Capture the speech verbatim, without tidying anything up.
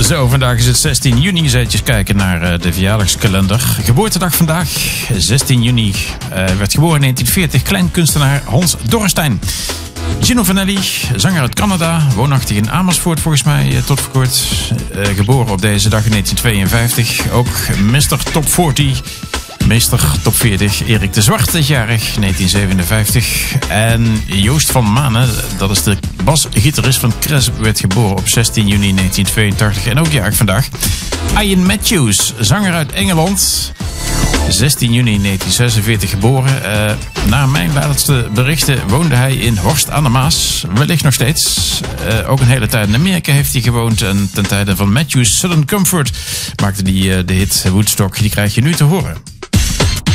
Zo, vandaag is het zestien juni. Zijtjes kijken naar uh, de verjaardagskalender. Geboortedag vandaag, zestien juni. Uh, werd geboren in negentien veertig. Kleinkunstenaar Hans Dorrestein. Gino Vanelli, zanger uit Canada. Woonachtig in Amersfoort volgens mij, uh, tot voor kort. Uh, geboren op deze dag in negentien tweeënvijftig. Ook mister Top veertig. Meester Top veertig, Erik de Zwart is jarig, negentien zevenenvijftig. En Joost van Manen, dat is de basgitarist van Cres, werd geboren op zestien juni negentien tweeëntachtig. En ook jarig vandaag. Ian Matthews, zanger uit Engeland. zestien juni negentien zesenveertig geboren. Uh, naar mijn laatste berichten woonde hij in Horst aan de Maas. Wellicht nog steeds. Uh, ook een hele tijd in Amerika heeft hij gewoond. En ten tijde van Matthews' Southern Comfort maakte hij uh, de hit Woodstock. Die krijg je nu te horen.